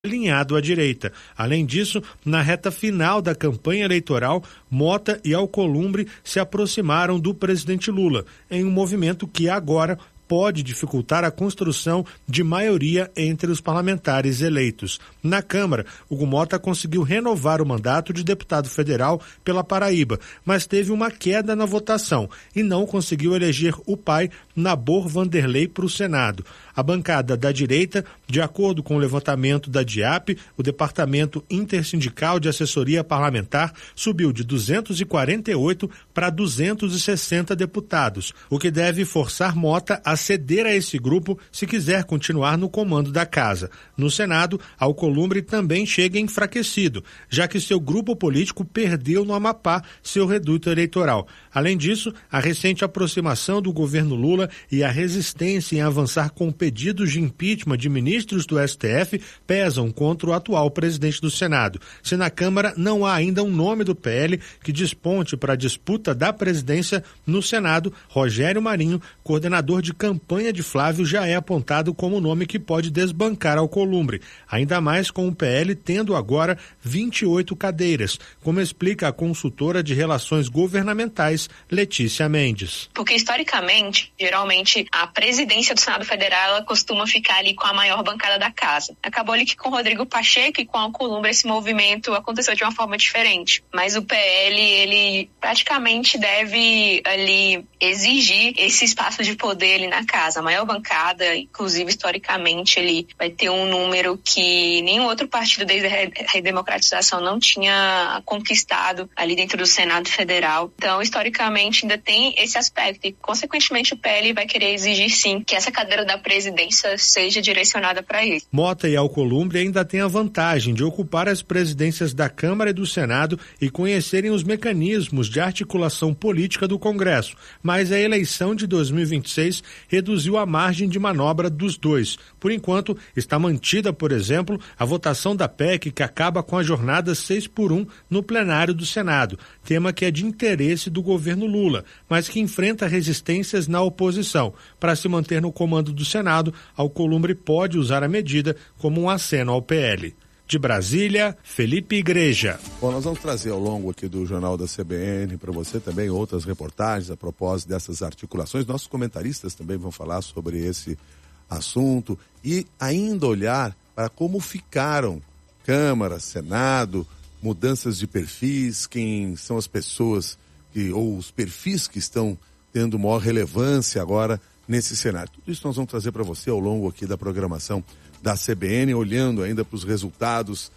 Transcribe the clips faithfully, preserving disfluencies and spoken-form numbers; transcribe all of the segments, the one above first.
alinhado à direita. Além disso, na reta final da campanha eleitoral, Mota e Alcolumbre se aproximaram do presidente Lula, em um movimento que agora pode dificultar a construção de maioria entre os parlamentares eleitos. Na Câmara, Hugo Mota conseguiu renovar o mandato de deputado federal pela Paraíba, mas teve uma queda na votação e não conseguiu eleger o pai, Nabor Vanderlei, para o Senado. A bancada da direita, de acordo com o levantamento da DIAP, o Departamento Intersindical de Assessoria Parlamentar, subiu de duzentos e quarenta e oito para duzentos e sessenta deputados, o que deve forçar Mota a ceder a esse grupo se quiser continuar no comando da casa. No Senado, Alcolumbre também chega enfraquecido, já que seu grupo político perdeu no Amapá seu reduto eleitoral. Além disso, a recente aproximação do governo Lula e a resistência em avançar com pedidos de impeachment de ministros do S T F pesam contra o atual presidente do Senado. Se na Câmara não há ainda um nome do P L que desponte para a disputa da presidência, no Senado, Rogério Marinho, coordenador de campanha de Flávio, já é apontado como nome que pode desbancar Alcolumbre, ainda mais com o P L tendo agora vinte e oito cadeiras, como explica a consultora de relações governamentais, Letícia Mendes. Porque historicamente, geralmente, a presidência do Senado Federal ela costuma ficar ali com a maior bancada da casa. Acabou ali que com Rodrigo Pacheco e com Alcolumbre esse movimento aconteceu de uma forma diferente. Mas o P L, ele praticamente deve ali exigir esse espaço de poder ali na casa. A maior bancada, inclusive historicamente, ele vai ter um número que nenhum outro partido desde a redemocratização não tinha conquistado ali dentro do Senado Federal. Então, historicamente, ainda tem esse aspecto e, consequentemente, o P L vai querer exigir, sim, que essa cadeira da presidência seja direcionada para ele. Mota e Alcolumbre ainda têm a vantagem de ocupar as presidências da Câmara e do Senado e conhecerem os mecanismos de articulação política do Congresso, mas a eleição de dois mil e vinte e seis reduziu a margem de manobra dos dois. Por enquanto, está mantida, por exemplo, a votação da P E C que acaba com a jornada seis por um no plenário do Senado, tema que é de interesse do governo Lula, mas que enfrenta resistências na oposição. Para se manter no comando do Senado, Alcolumbre pode usar a medida como um aceno ao P L. De Brasília, Felipe Igreja. Bom, nós vamos trazer ao longo aqui do Jornal da C B N para você também outras reportagens a propósito dessas articulações. Nossos comentaristas também vão falar sobre esse assunto e ainda olhar para como ficaram Câmara, Senado, mudanças de perfis, quem são as pessoas que, ou os perfis que estão tendo maior relevância agora nesse cenário. Tudo isso nós vamos trazer para você ao longo aqui da programação da C B N, olhando ainda para os resultados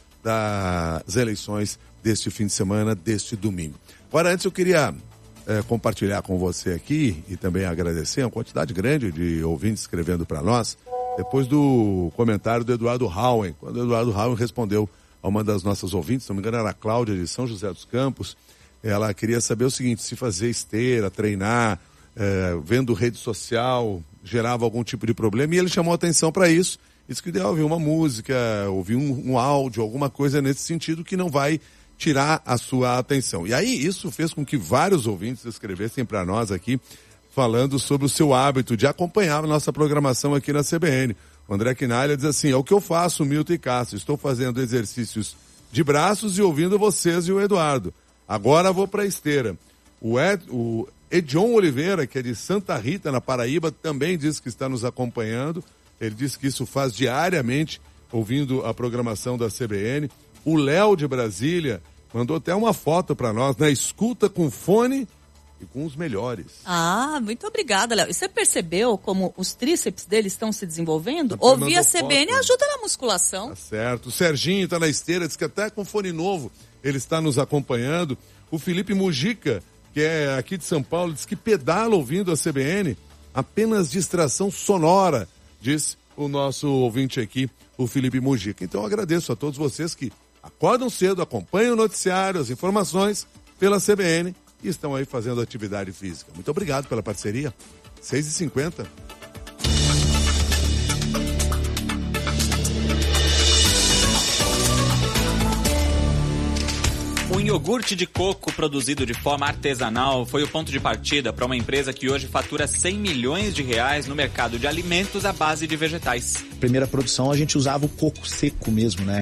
das eleições deste fim de semana, deste domingo. Agora, antes eu queria é, compartilhar com você aqui e também agradecer a quantidade grande de ouvintes escrevendo para nós, depois do comentário do Eduardo Hauen, quando o Eduardo Hauen respondeu a uma das nossas ouvintes, se não me engano era a Cláudia de São José dos Campos, ela queria saber o seguinte, se fazer esteira, treinar, é, vendo rede social, gerava algum tipo de problema, e ele chamou atenção para isso. Isso que ideal, ouvir uma música, ouvir um, um áudio, alguma coisa nesse sentido que não vai tirar a sua atenção. E aí isso fez com que vários ouvintes escrevessem para nós aqui, falando sobre o seu hábito de acompanhar a nossa programação aqui na C B N. O André Quinalha diz assim, é o que eu faço, Milton e Cássio, estou fazendo exercícios de braços e ouvindo vocês e o Eduardo. Agora vou para a esteira. O, Ed, o Edion Oliveira, que é de Santa Rita, na Paraíba, também diz que está nos acompanhando. Ele disse que isso faz diariamente, ouvindo a programação da C B N. O Léo de Brasília mandou até uma foto para nós, na escuta com fone e com os melhores. Ah, muito obrigada, Léo. E você percebeu como os tríceps dele estão se desenvolvendo? Ouvir a C B N foto. Ajuda na musculação. Tá certo. O Serginho está na esteira, diz que até com fone novo ele está nos acompanhando. O Felipe Mujica, que é aqui de São Paulo, diz que pedala ouvindo a C B N, apenas distração sonora, diz o nosso ouvinte aqui, o Felipe Mujica. Então eu agradeço a todos vocês que acordam cedo, acompanham o noticiário, as informações pela C B N e estão aí fazendo atividade física. Muito obrigado pela parceria. seis e cinquenta. Unho iogurte de coco produzido de forma artesanal foi o ponto de partida para uma empresa que hoje fatura cem milhões de reais no mercado de alimentos à base de vegetais. Primeira produção a gente usava o coco seco mesmo, né?